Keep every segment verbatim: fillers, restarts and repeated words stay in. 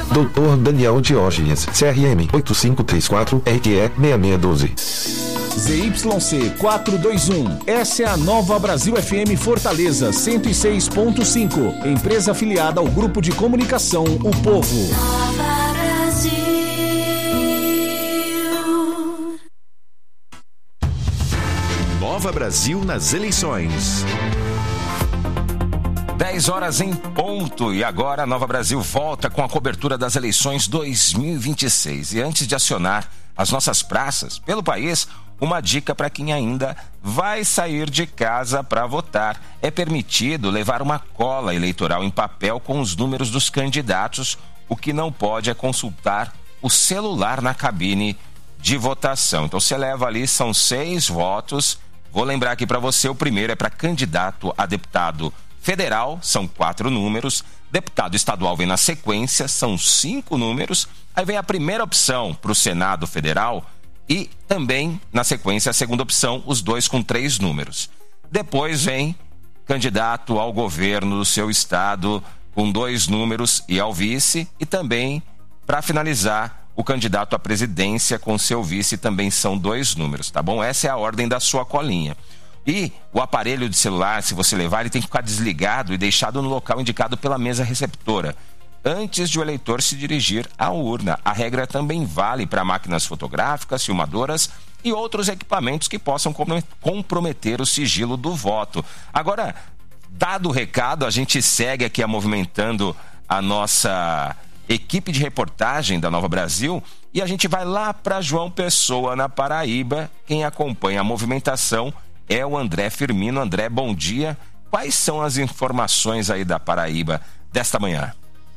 doutor Daniel Diógenes, C R M oito cinco três quatro, R Q E seis seis um dois. Z Y C quatrocentos e vinte e um. Essa é a Nova Brasil F M Fortaleza cento e seis ponto cinco. Empresa afiliada ao Grupo de Comunicação O Povo. Nova Brasil. Nova Brasil nas eleições. dez horas em ponto e agora a Nova Brasil volta com a cobertura das eleições dois mil e vinte e seis. E antes de acionar as nossas praças pelo país, uma dica para quem ainda vai sair de casa para votar. É permitido levar uma cola eleitoral em papel com os números dos candidatos. O que não pode é consultar o celular na cabine de votação. Então você leva ali, são seis votos. Vou lembrar aqui para você, o primeiro é para candidato a deputado federal, são quatro números. Deputado estadual vem na sequência, são cinco números. Aí vem a primeira opção para o Senado Federal e também, na sequência, a segunda opção, os dois com três números. Depois vem candidato ao governo do seu estado com dois números e ao vice. E também, para finalizar, o candidato à presidência com seu vice também são dois números, tá bom? Essa é a ordem da sua colinha. E o aparelho de celular, se você levar, ele tem que ficar desligado e deixado no local indicado pela mesa receptora, antes de o eleitor se dirigir à urna. A regra também vale para máquinas fotográficas, filmadoras e outros equipamentos que possam comprometer o sigilo do voto. Agora, dado o recado, a gente segue aqui movimentando a nossa equipe de reportagem da Nova Brasil e a gente vai lá para João Pessoa, na Paraíba. Quem acompanha a movimentação é o André Firmino. André, bom dia. Quais são as informações aí da Paraíba desta manhã?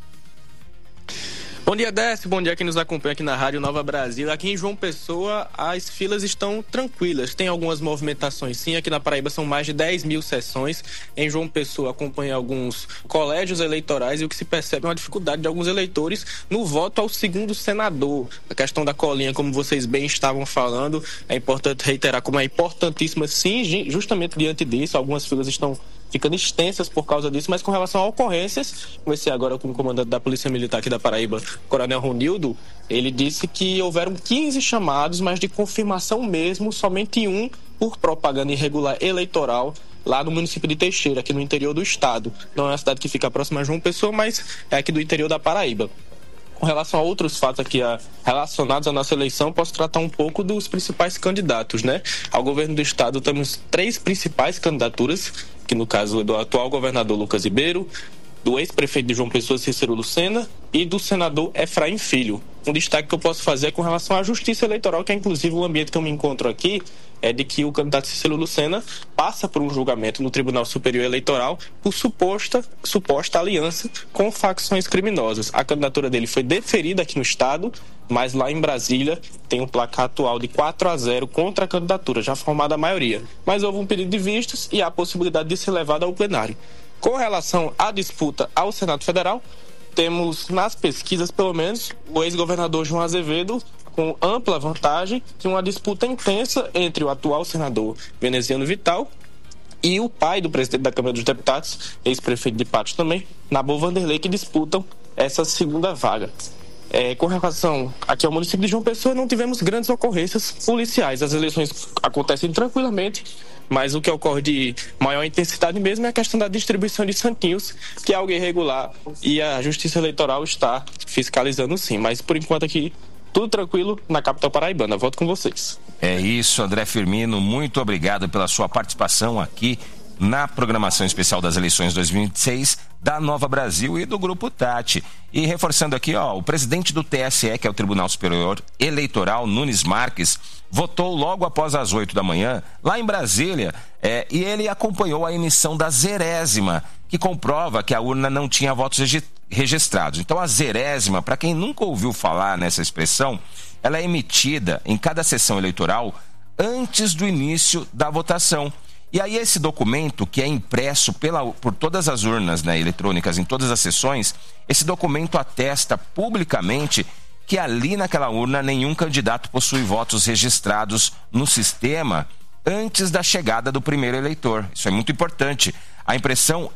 Bom dia, Décio. Bom dia quem nos acompanha aqui na Rádio Nova Brasil. Aqui em João Pessoa, as filas estão tranquilas. Tem algumas movimentações, sim. Aqui na Paraíba são mais de dez mil sessões. Em João Pessoa, acompanha alguns colégios eleitorais e o que se percebe é uma dificuldade de alguns eleitores no voto ao segundo senador. A questão da colinha, como vocês bem estavam falando, é importante reiterar como é importantíssima, sim, justamente diante disso. Algumas filas estão ficando extensas por causa disso, mas com relação a ocorrências, comecei agora com o comandante da Polícia Militar aqui da Paraíba, Coronel Ronildo. Ele disse que houveram quinze chamados, mas de confirmação mesmo, somente um por propaganda irregular eleitoral lá no município de Teixeira, aqui no interior do estado. Não é uma cidade que fica próxima a João Pessoa, mas é aqui do interior da Paraíba. Com relação a outros fatos aqui a, relacionados à nossa eleição, posso tratar um pouco dos principais candidatos, né? Ao governo do estado temos três principais candidaturas, que no caso é do atual governador Lucas Ribeiro, do ex-prefeito de João Pessoa, Cícero Lucena, e do senador Efraim Filho. Um destaque que eu posso fazer é com relação à justiça eleitoral, que é inclusive o ambiente que eu me encontro aqui, é de que o candidato Cícero Lucena passa por um julgamento no Tribunal Superior Eleitoral por suposta, suposta aliança com facções criminosas. A candidatura dele foi deferida aqui no estado, mas lá em Brasília tem um placar atual de quatro a zero contra a candidatura, já formada a maioria. Mas houve um pedido de vistas e há a possibilidade de ser levado ao plenário. Com relação à disputa ao Senado Federal, temos nas pesquisas, pelo menos, o ex-governador João Azevedo com ampla vantagem de uma disputa intensa entre o atual senador Veneziano Vital e o pai do presidente da Câmara dos Deputados, ex-prefeito de Patos também, Nabor Vanderlei, que disputam essa segunda vaga. É, com relação aqui ao município de João Pessoa, não tivemos grandes ocorrências policiais. As eleições acontecem tranquilamente, mas o que ocorre de maior intensidade mesmo é a questão da distribuição de santinhos, que é algo irregular e a Justiça Eleitoral está fiscalizando sim. Mas por enquanto aqui tudo tranquilo na capital paraibana. Volto com vocês. É isso, André Firmino. Muito obrigado pela sua participação aqui na programação especial das eleições dois mil e vinte e seis da Nova Brasil e do Grupo Tati. E reforçando aqui, ó, o presidente do T S E, que é o Tribunal Superior Eleitoral, Nunes Marques, votou logo após as oito da manhã, lá em Brasília, é, e ele acompanhou a emissão da zerésima, que comprova que a urna não tinha votos registrados. Então a zerésima, para quem nunca ouviu falar nessa expressão, ela é emitida em cada sessão eleitoral antes do início da votação. E aí esse documento, que é impresso pela, por todas as urnas, né, eletrônicas em todas as sessões, esse documento atesta publicamente que ali naquela urna nenhum candidato possui votos registrados no sistema antes da chegada do primeiro eleitor. Isso é muito importante. A impressão